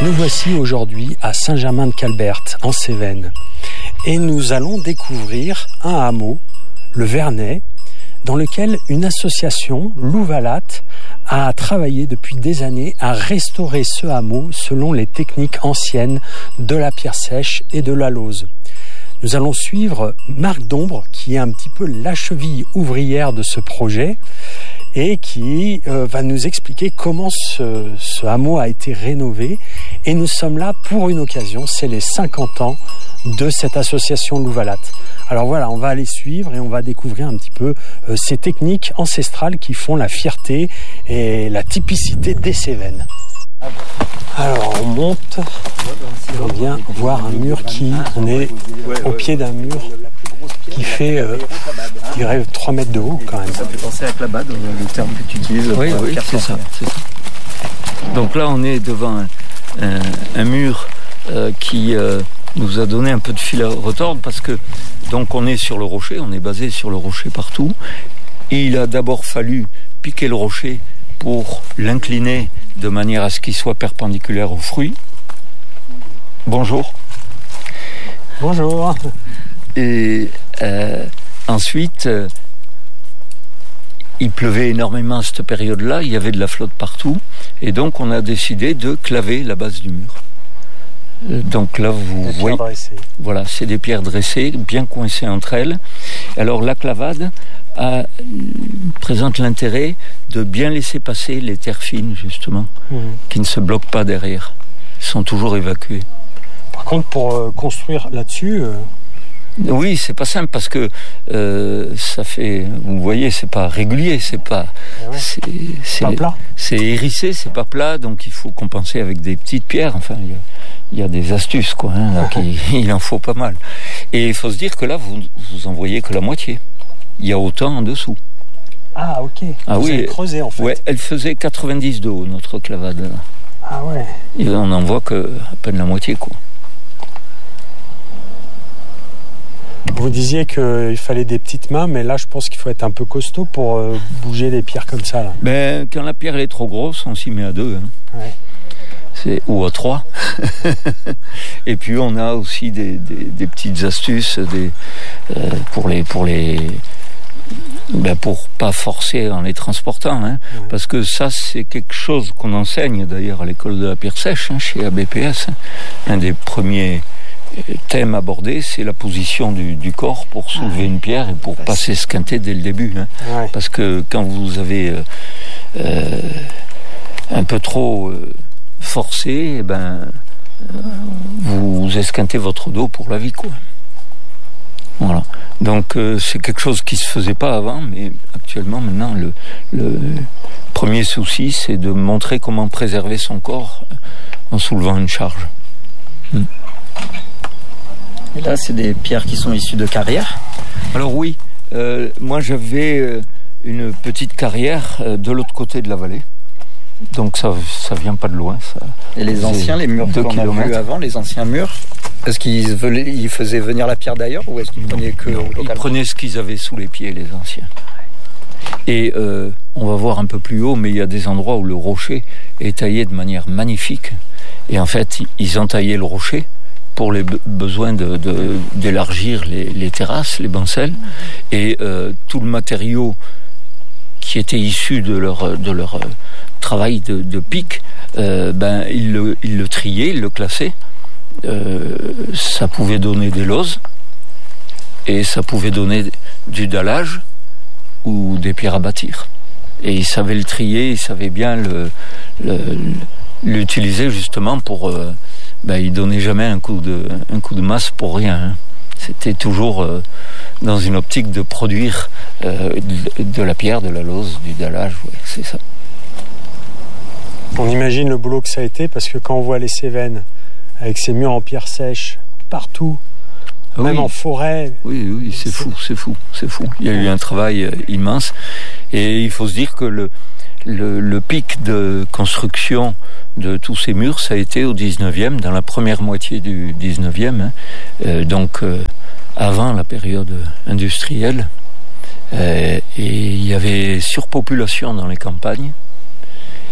Nous voici aujourd'hui à Saint-Germain-de-Calbert, en Cévennes. Et nous allons découvrir un hameau, le Vernay, dans lequel une association, Louvalat, a travaillé depuis des années à restaurer ce hameau selon les techniques anciennes de la pierre sèche et de la lauze. Nous allons suivre Marc Dombre, qui est un petit peu la cheville ouvrière de ce projet et qui va nous expliquer comment ce hameau a été rénové. Et nous sommes là pour une occasion, c'est les 50 ans de cette association Louvalat. Alors voilà, on va aller suivre et on va découvrir un petit peu ces techniques ancestrales qui font la fierté et la typicité des Cévennes. Alors on monte, on vient voir un mur on est au pied d'un mur qui fait, je dirais, 3 mètres de haut quand même. Ça fait penser à clabade, le terme que tu utilises. Oui, c'est ça. Donc là on est devant un mur qui nous a donné un peu de fil à retordre parce que donc on est sur le rocher, on est basé sur le rocher partout. Et il a d'abord fallu piquer le rocher pour l'incliner de manière à ce qu'il soit perpendiculaire aux fruits. Bonjour. Bonjour. Et ensuite, il pleuvait énormément à cette période-là, il y avait de la flotte partout, et donc on a décidé de claver la base du mur. Donc là, vous voyez, voilà, c'est des pierres dressées, bien coincées entre elles. Alors la clavade présente l'intérêt de bien laisser passer les terres fines, justement, qui ne se bloquent pas derrière. Ils sont toujours évacués. Par contre, pour construire là-dessus... Oui, c'est pas simple parce que ça fait, vous voyez, c'est pas régulier, c'est pas, c'est pas plat. C'est hérissé, c'est pas plat, donc il faut compenser avec des petites pierres. Enfin, il y a des astuces, quoi. Hein, là, il en faut pas mal. Et il faut se dire que là, vous en voyez que la moitié. Il y a autant en dessous. Ah, ok. Ah vous oui. avez creusé en fait. Ouais, elle faisait 90 de haut, notre clavade. Là. Ah ouais. Et on en voit que à peine la moitié, quoi. Vous disiez qu'il fallait des petites mains, mais là je pense qu'il faut être un peu costaud pour bouger les pierres comme ça. Là. Ben, quand la pierre elle est trop grosse, on s'y met à 2. Hein. Ouais. Ou à 3. Et puis on a aussi des petites astuces pour pas forcer en les transportant. Hein. Ouais. Parce que ça c'est quelque chose qu'on enseigne d'ailleurs à l'école de la pierre sèche, hein, chez ABPS. Hein. Un des premiers thème abordé, c'est la position du corps pour soulever une pierre et pour pas s'esquinter dès le début. Hein. Ouais. Parce que quand vous avez un peu trop forcé, vous esquintez votre dos pour la vie, quoi. Voilà. Donc c'est quelque chose qui se faisait pas avant, mais actuellement, maintenant, le premier souci, c'est de montrer comment préserver son corps en soulevant une charge. Et là, c'est des pierres qui sont issues de carrières. Alors oui, moi j'avais une petite carrière de l'autre côté de la vallée. Donc ça vient pas de loin. Ça. Et les anciens, les murs qu'on a vus avant, les anciens murs, est-ce qu'ils faisaient venir la pierre d'ailleurs ou est-ce qu'ils prenaient que localement ? Ils prenaient ce qu'ils avaient sous les pieds, les anciens. Et on va voir un peu plus haut, mais il y a des endroits où le rocher est taillé de manière magnifique. Et en fait, ils ont taillé le rocher pour les besoins d'élargir les terrasses, les bancelles, et tout le matériau qui était issu de leur travail de pic, ils le triaient, ils le classaient. Ça pouvait donner des lauses, et ça pouvait donner du dallage ou des pierres à bâtir. Et ils savaient le trier, ils savaient bien l'utiliser justement pour... il donnait jamais un coup de masse pour rien. Hein. C'était toujours dans une optique de produire de la pierre, de la lauze, du dallage. Ouais, c'est ça. On imagine le boulot que ça a été parce que quand on voit les Cévennes avec ces murs en pierre sèche partout, même en forêt. Oui, c'est fou. Il y a eu un travail immense et il faut se dire que le pic de construction de tous ces murs, ça a été au 19e, dans la première moitié du 19e, donc avant la période industrielle. Et il y avait surpopulation dans les campagnes.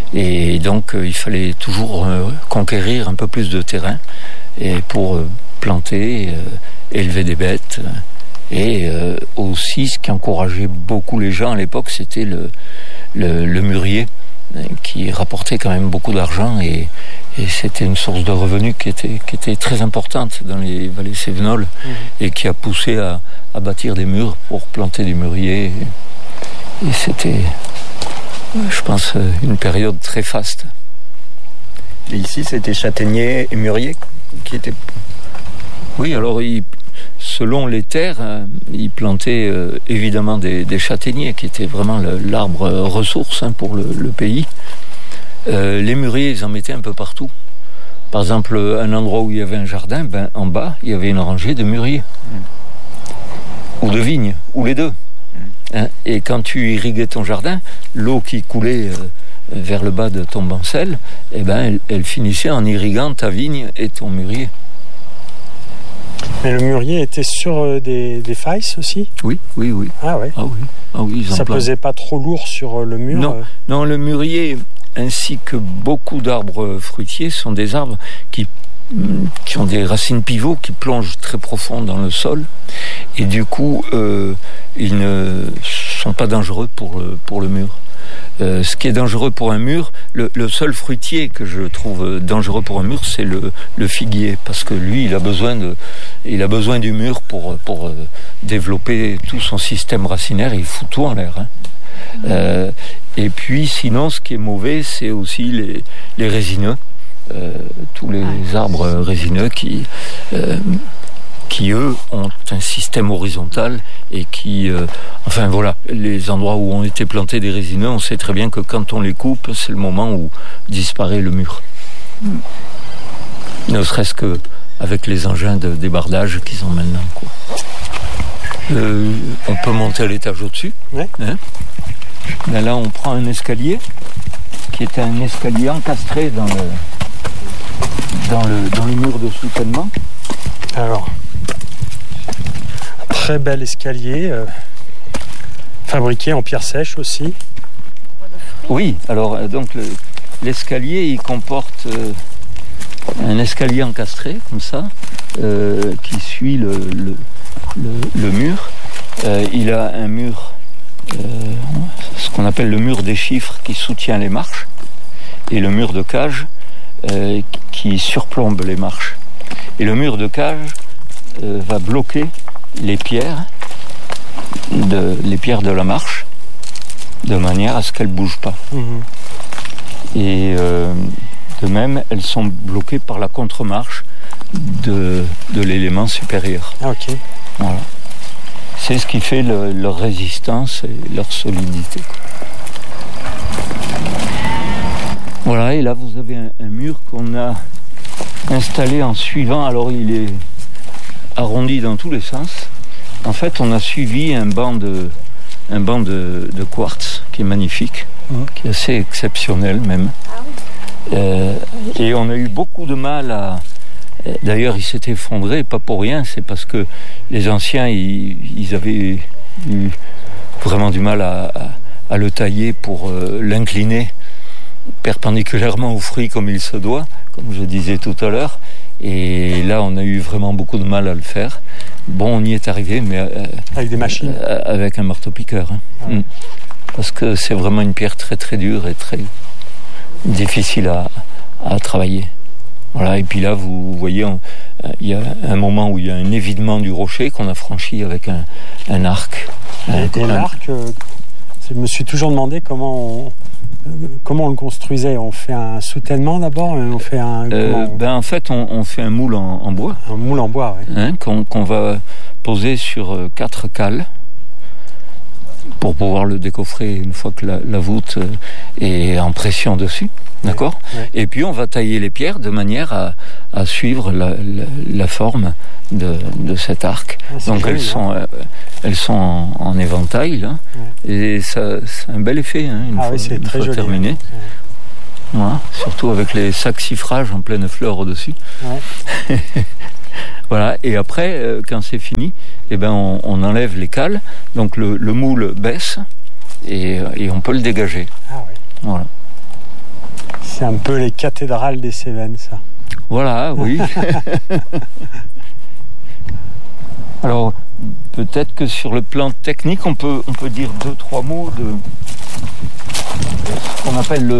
Et donc il fallait toujours conquérir un peu plus de terrain et pour planter, élever des bêtes. Et aussi, ce qui encourageait beaucoup les gens à l'époque, c'était le mûrier, qui rapportait quand même beaucoup d'argent et c'était une source de revenus qui était très importante dans les vallées cévenoles et qui a poussé à bâtir des murs pour planter des mûriers. Et c'était, je pense, une période très faste. Et ici, c'était châtaignier et mûrier qui étaient... Oui, alors selon les terres, ils plantaient évidemment des châtaigniers qui étaient vraiment l'arbre ressource pour le pays. Les mûriers, ils en mettaient un peu partout. Par exemple, un endroit où il y avait un jardin, en bas, il y avait une rangée de mûriers. Ou de vignes, ou les deux. Et quand tu irriguais ton jardin, l'eau qui coulait vers le bas de ton bancel, elle finissait en irriguant ta vigne et ton mûrier. Mais le mûrier était sur des failles aussi ? Oui. Ah ouais. Ah oui, ça pesait pas trop lourd sur le mur ? Non, le mûrier, ainsi que beaucoup d'arbres fruitiers, sont des arbres qui ont des racines pivots qui plongent très profond dans le sol. Et du coup, ils ne sont pas dangereux pour le mur. Ce qui est dangereux pour un mur, le seul fruitier que je trouve dangereux pour un mur, c'est le figuier, parce que lui, il a besoin du mur pour développer tout son système racinaire, il fout tout en l'air. Et puis, sinon, ce qui est mauvais, c'est aussi les résineux, tous les arbres résineux qui eux ont un système horizontal et qui, les endroits où ont été plantés des résineux, on sait très bien que quand on les coupe, c'est le moment où disparaît le mur. Ne serait-ce que avec les engins de débardage qu'ils ont maintenant, quoi. On peut monter à l'étage au-dessus. Ouais. Là, on prend un escalier qui est un escalier encastré dans le mur de soutènement. Alors, un très bel escalier, fabriqué en pierre sèche aussi. Oui, alors donc l'escalier, il comporte un escalier encastré, comme ça, qui suit le mur. Il a un mur, ce qu'on appelle le mur des chiffres, qui soutient les marches, et le mur de cage qui surplombe les marches. Et le mur de cage va bloquer les pierres de la marche, de manière à ce qu'elles ne bougent pas. Et de même, elles sont bloquées par la contre-marche de l'élément supérieur. Ah, ok. Voilà. C'est ce qui fait leur résistance et leur solidité. Voilà, et là vous avez un mur qu'on a installé en suivant, alors il est arrondi dans tous les sens. En fait, on a suivi un banc de quartz qui est magnifique, qui est assez exceptionnel même. Et on a eu beaucoup de mal à... D'ailleurs, il s'est effondré, pas pour rien, c'est parce que les anciens, ils avaient eu vraiment du mal à le tailler pour l'incliner perpendiculairement au fruit comme il se doit, comme je disais tout à l'heure. Et là, on a eu vraiment beaucoup de mal à le faire. Bon, on y est arrivé, mais... avec des machines. Avec un marteau-piqueur. Parce que c'est vraiment une pierre très très dure et très difficile à travailler. Voilà, et puis là, vous voyez, il y a un moment où il y a un évidement du rocher qu'on a franchi avec un arc. L'arc, je me suis toujours demandé comment on le construisait. On fait un soutènement d'abord, on fait un... En fait, on fait un moule en bois. Un moule en bois, oui. Qu'on va poser sur 4 cales pour pouvoir le décoffrer une fois que la voûte est en pression dessus. D'accord ? Ouais. Et puis on va tailler les pierres de manière à suivre la forme de cet arc. Donc joli, elles sont en éventail là, et ça, c'est un bel effet une fois terminé. Ouais. Voilà, surtout avec les saxifrages en pleine fleur au-dessus. Ouais. Voilà, et après, quand c'est fini, on enlève les cales, donc le moule baisse et on peut le dégager. Ah oui. Voilà. C'est un peu les cathédrales des Cévennes, ça. Voilà, oui. Alors, peut-être que sur le plan technique, on peut dire 2-3 mots de ce qu'on appelle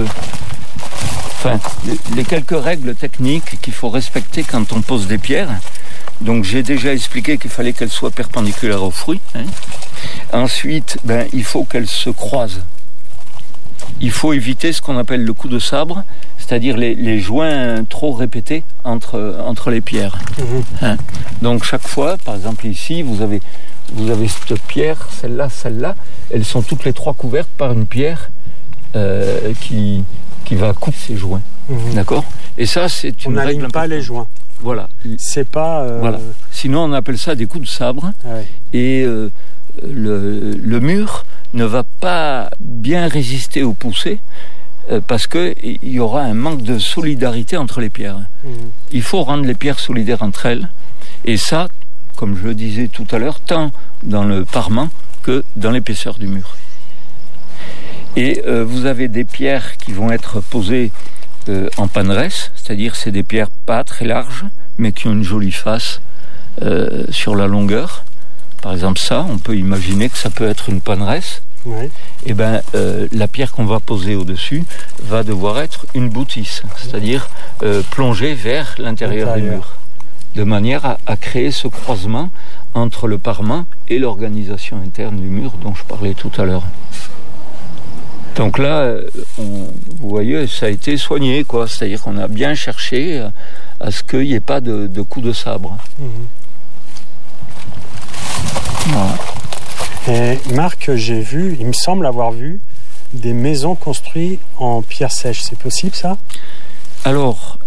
les quelques règles techniques qu'il faut respecter quand on pose des pierres. Donc j'ai déjà expliqué qu'il fallait qu'elles soient perpendiculaires au fruit. Ensuite, il faut qu'elles se croisent. Il faut éviter ce qu'on appelle le coup de sabre, c'est-à-dire les joints trop répétés entre les pierres. Donc chaque fois, par exemple ici, vous avez cette pierre, celle-là, elles sont toutes les trois couvertes par une pierre qui va couper ces joints. D'accord ? Et ça, c'est une règle. On n'aligne pas les joints. Voilà. C'est pas. Voilà. Sinon, on appelle ça des coups de sabre. Ouais. Et le mur ne va pas bien résister aux poussées parce qu'il y aura un manque de solidarité entre les pierres. Il faut rendre les pierres solidaires entre elles. Et ça, comme je le disais tout à l'heure, tant dans le parement que dans l'épaisseur du mur. Et vous avez des pierres qui vont être posées en panneresse, c'est-à-dire c'est des pierres pas très larges, mais qui ont une jolie face sur la longueur. Par exemple ça, on peut imaginer que ça peut être une panneresse. Ouais. Et la pierre qu'on va poser au-dessus va devoir être une boutisse, c'est-à-dire plongée vers l'intérieur du mur, de manière à créer ce croisement entre le parement et l'organisation interne du mur dont je parlais tout à l'heure. Donc là, vous voyez, ça a été soigné, quoi. C'est-à-dire qu'on a bien cherché à ce qu'il n'y ait pas de coup de sabre. Voilà. Et Marc, il me semble avoir vu des maisons construites en pierre sèche. C'est possible, ça ? Alors,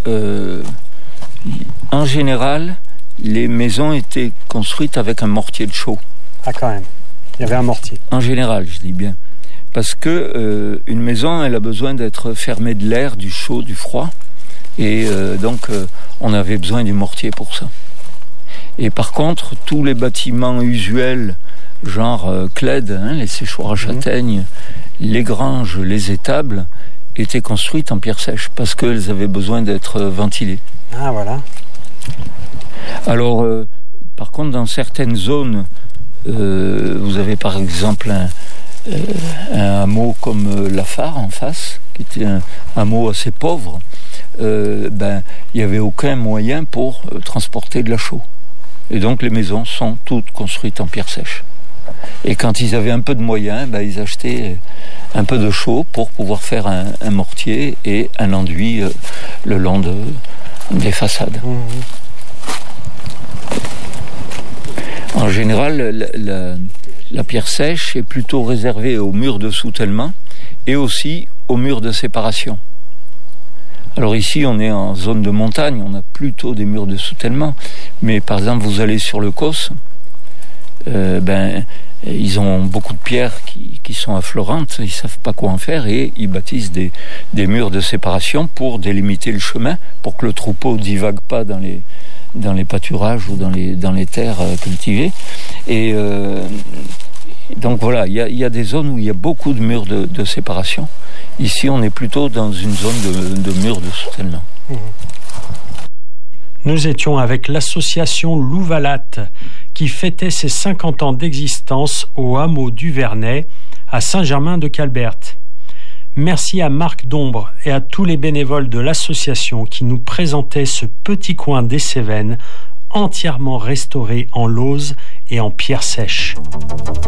en général, les maisons étaient construites avec un mortier de chaux. Ah, quand même. Il y avait un mortier. En général, je dis bien. Parce que une maison, elle a besoin d'être fermée de l'air, du chaud, du froid. Et donc, on avait besoin du mortier pour ça. Et par contre, tous les bâtiments usuels, genre Clède, les séchoirs à châtaignes, les granges, les étables, étaient construites en pierre sèche parce qu'elles avaient besoin d'être ventilées. Ah, voilà. Alors, par contre, dans certaines zones, vous avez par exemple un hameau comme La Phare en face, qui était un hameau assez pauvre. Il n'y avait aucun moyen pour transporter de la chaux. Et donc les maisons sont toutes construites en pierre sèche. Et quand ils avaient un peu de moyens, ils achetaient un peu de chaux pour pouvoir faire un mortier et un enduit le long des façades. En général, la pierre sèche est plutôt réservée aux murs de soutènement et aussi aux murs de séparation. Alors ici, on est en zone de montagne, on a plutôt des murs de soutènement. Mais par exemple, vous allez sur le Causse, ils ont beaucoup de pierres qui sont affleurantes, ils ne savent pas quoi en faire et ils bâtissent des murs de séparation pour délimiter le chemin, pour que le troupeau ne divague pas dans les pâturages ou dans les terres cultivées. Et donc voilà, il y a des zones où il y a beaucoup de murs de séparation. Ici, on est plutôt dans une zone de murs de soutènement. Nous étions avec l'association Louvalat qui fêtait ses 50 ans d'existence au hameau du Vernet à Saint-Germain-de-Calbert. Merci à Marc Dombre et à tous les bénévoles de l'association qui nous présentaient ce petit coin des Cévennes entièrement restauré en lauze et en pierre sèche.